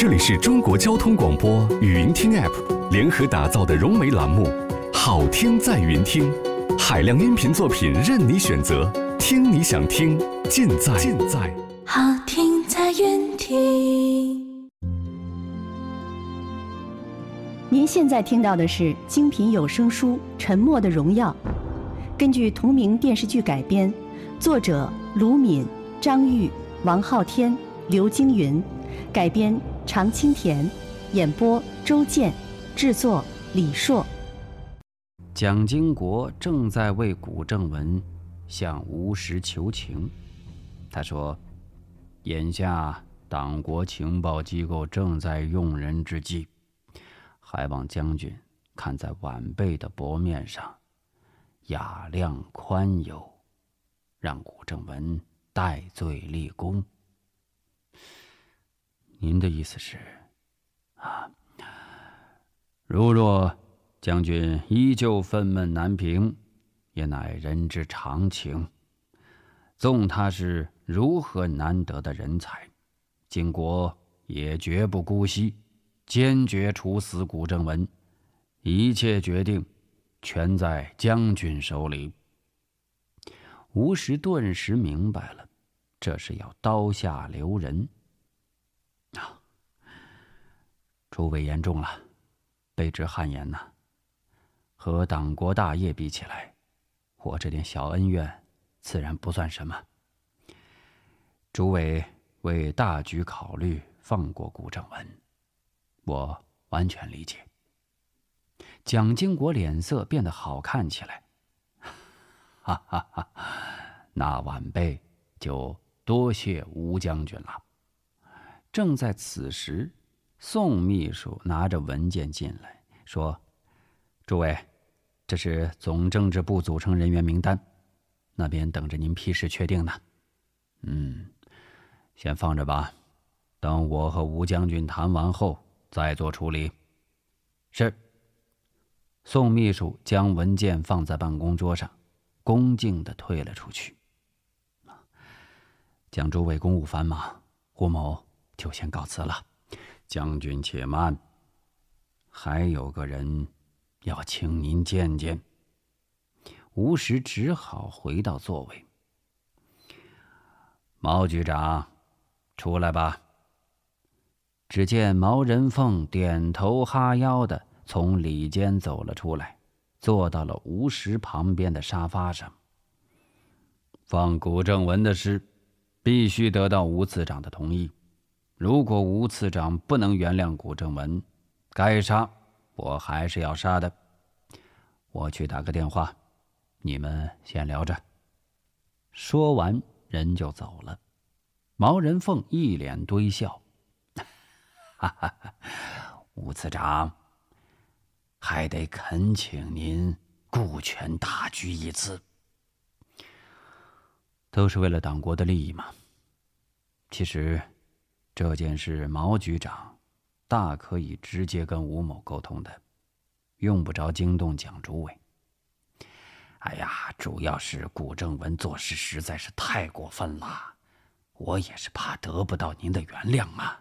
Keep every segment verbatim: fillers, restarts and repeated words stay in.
这里是中国交通广播语音听 App 联合打造的融媒栏目，好听在云听，海量音频作品任你选择，听你想听，尽在尽在好听在云听。 您现在听到的是精品有声书《沉默的荣耀》，根据同名电视剧改编，作者卢敏、张玉、王昊天、刘京云，改编常青田，演播周健，制作李硕。 蒋经国正在为古正文向吴石求情。他说，眼下党国情报机构正在用人之际，还望将军看在晚辈的薄面上，雅量宽宥，让古正文戴罪立功。您的意思是啊，如若将军依旧愤懑难平，也乃人之常情。纵他是如何难得的人才，经国也绝不姑息，坚决处死古正文，一切决定全在将军手里。吴石顿时明白了，这是要刀下留人。啊，诸位言重了，卑职汗颜呐。和党国大业比起来，我这点小恩怨自然不算什么。诸位为大局考虑，放过古正文，我完全理解。蒋经国脸色变得好看起来，哈哈哈，那晚辈就多谢吴将军了。正在此时，宋秘书拿着文件进来，说：“诸位，这是总政治部组成人员名单，那边等着您批示确定呢。嗯，先放着吧，等我和吴将军谈完后再做处理。”是。宋秘书将文件放在办公桌上，恭敬地退了出去。蒋诸位公务繁忙，胡某就先告辞了。将军且慢，还有个人要请您见见。吴石只好回到座位。毛局长，出来吧。只见毛人凤点头哈腰的从里间走了出来，坐到了吴石旁边的沙发上。放古正文的事必须得到吴次长的同意，如果吴次长不能原谅古正文，该杀我还是要杀的。我去打个电话，你们先聊着。说完人就走了。毛人凤一脸堆笑，哈哈哈，吴次长，还得恳请您顾全大局一次。都是为了党国的利益嘛。其实这件事毛局长大可以直接跟吴某沟通的，用不着惊动蒋诸位。哎呀，主要是古正文做事实在是太过分了，我也是怕得不到您的原谅嘛。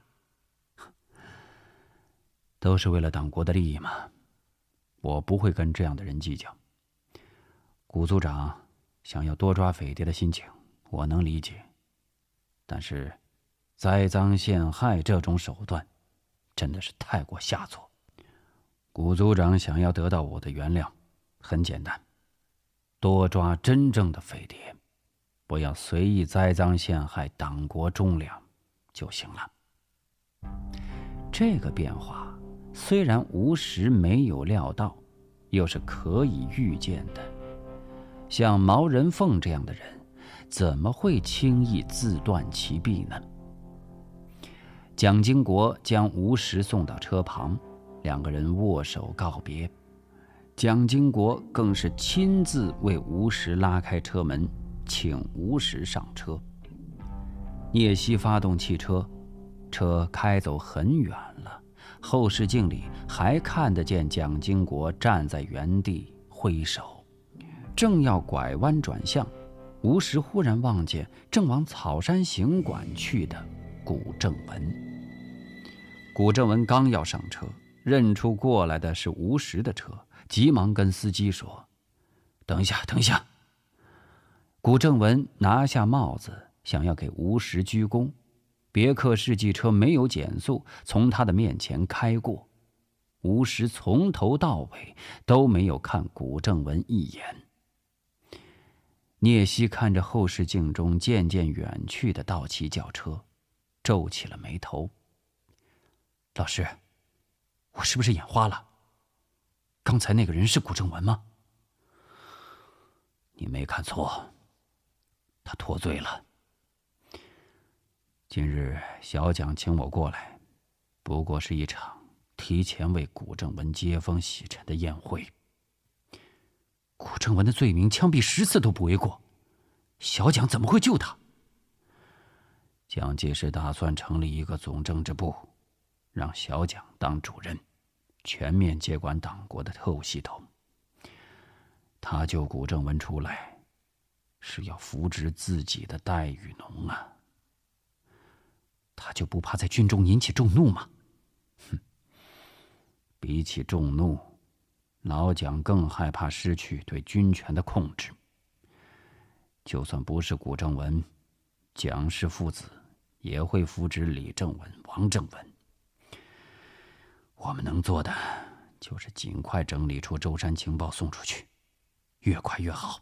都是为了党国的利益嘛，我不会跟这样的人计较。古组长想要多抓匪谍的心情我能理解，但是栽赃陷害这种手段真的是太过下作。古组长想要得到我的原谅很简单，多抓真正的匪谍，不要随意栽赃陷害党国忠良就行了。这个变化虽然吴石没有料到，又是可以预见的。像毛人凤这样的人怎么会轻易自断其臂呢？蒋经国将吴石送到车旁，两个人握手告别。蒋经国更是亲自为吴石拉开车门，请吴石上车。聂曦发动汽车，车开走很远了，后视镜里还看得见蒋经国站在原地挥手。正要拐弯转向，吴石忽然望见正往草山行馆去的古正文。 古正文刚要上车，认出过来的是吴石的车，急忙跟司机说：“等一下，等一下。”古正文拿下帽子，想要给吴石鞠躬，别克世纪车没有减速，从他的面前开过。吴石从头到尾都没有看古正文一眼。聂西看着后视镜中渐渐远去的道奇轿车，皱起了眉头。老师，我是不是眼花了？刚才那个人是古正文吗？你没看错，他脱罪了。今日小蒋请我过来，不过是一场提前为古正文接风洗尘的宴会。古正文的罪名枪毙十次都不为过，小蒋怎么会救他？蒋介石打算成立一个总政治部，让小蒋当主任，全面接管党国的特务系统。他救古正文出来，是要扶植自己的戴雨农啊。他就不怕在军中引起众怒吗？哼，比起众怒，老蒋更害怕失去对军权的控制。就算不是古正文，蒋氏父子也会扶植李正文、王正文。我们能做的就是尽快整理出舟山情报送出去，越快越好。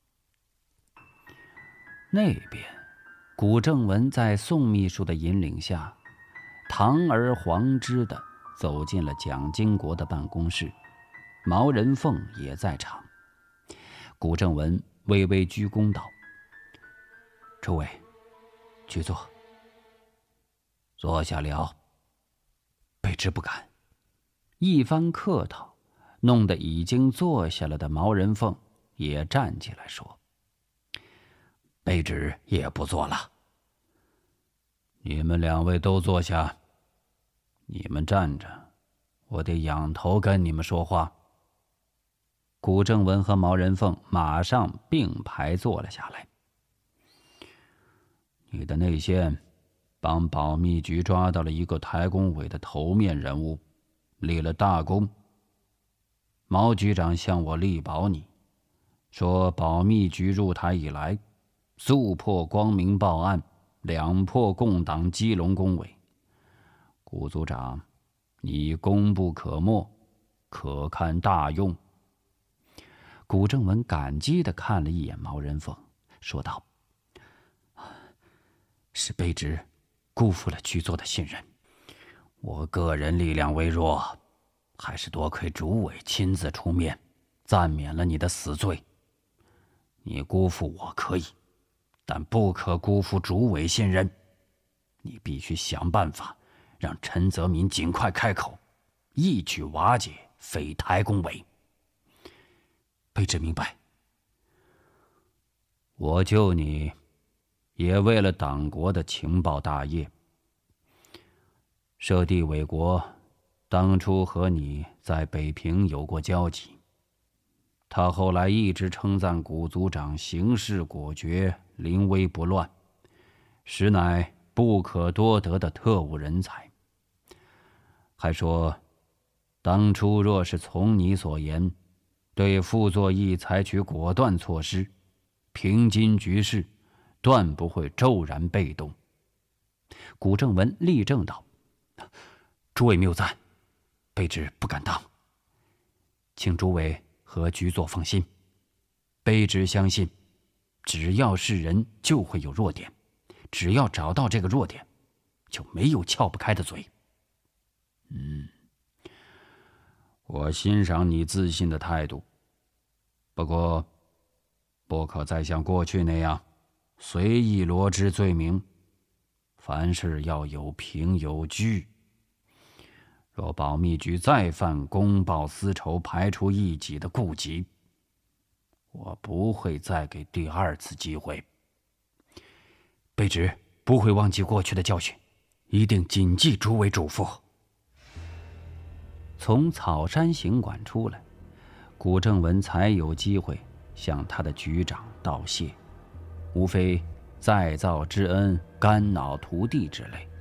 那边，古正文在宋秘书的引领下，堂而皇之地走进了蒋经国的办公室，毛人凤也在场。古正文微微鞠躬道：“诸位，局座。”坐下聊。卑职不敢。一番客套，弄得已经坐下了的毛人凤也站起来说：“卑职也不做了。”你们两位都坐下。你们站着，我得仰头跟你们说话。古正文和毛人凤马上并排坐了下来。你的内线帮保密局抓到了一个台工委的头面人物，立了大功。毛局长向我力保你，说保密局入台以来，速破光明报案，两破共党基隆工委。古组长，你功不可没，可堪大用。古正文感激地看了一眼毛人凤，说道：“是卑职辜负了局座的信任，我个人力量微弱，还是多亏主委亲自出面，暂免了你的死罪。你辜负我可以，但不可辜负主委信任。你必须想办法让陈泽民尽快开口，一举瓦解匪台工委。”卑职明白。我救你，也为了党国的情报大业。舍弟伟国当初和你在北平有过交集，他后来一直称赞古组长行事果决，临危不乱，实乃不可多得的特务人才。还说，当初若是从你所言，对傅作义采取果断措施，平津局势断不会骤然被动。古正文立正道：“诸位谬赞，卑职不敢当，请诸位和局座放心。卑职相信，只要是人就会有弱点，只要找到这个弱点，就没有撬不开的嘴。”嗯，我欣赏你自信的态度，不过不可再像过去那样随意罗织罪名，凡事要有凭有据。若保密局再犯公报私仇、排除异己的痼疾，我不会再给第二次机会。卑职不会忘记过去的教训，一定谨记诸位嘱咐。从草山行馆出来，古正文才有机会向他的局长道谢，无非再造之恩、肝脑涂地之类。